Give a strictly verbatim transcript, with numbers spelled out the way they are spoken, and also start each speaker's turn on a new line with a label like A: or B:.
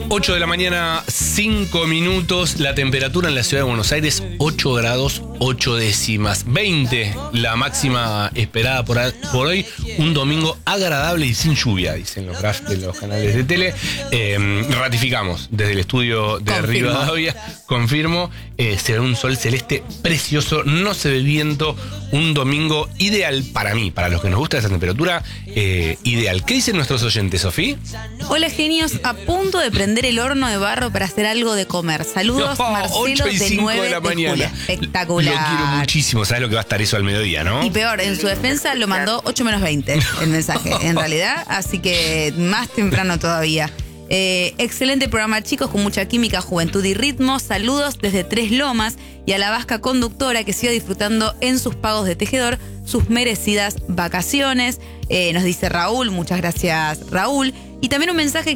A: ocho de la mañana, cinco minutos. La temperatura en la ciudad de Buenos Aires, ocho grados, ocho décimas. veinte, la máxima esperada por, a, por hoy. Un domingo agradable y sin lluvia, dicen los graphs de los canales de tele. Eh, ratificamos desde el estudio de
B: Confirmo.
A: Rivadavia. Confirmo. Eh, se ve un sol celeste precioso. No se ve viento. Un domingo ideal para mí, para los que nos gusta esa temperatura. Eh, ideal. ¿Qué dicen nuestros oyentes, Sofía?
B: Hola, genios, a punto de prender el horno de barro para hacer algo de comer. Saludos,
A: No,
B: Marcelo,
A: ocho y
B: de
A: cinco
B: nueve
A: de la
B: de
A: mañana.
B: julio. Espectacular.
A: Lo quiero muchísimo. ¿Sabes lo que va a estar eso al mediodía, no?
B: Y peor, en su defensa lo mandó ocho menos veinte el mensaje, en realidad. Así que más temprano todavía. Eh, excelente programa, chicos, con mucha química, juventud y ritmo. Saludos desde Tres Lomas y a la vasca conductora que siga disfrutando en sus pagos de tejedor sus merecidas vacaciones. Eh, nos dice Raúl, muchas gracias, Raúl. Y también un mensaje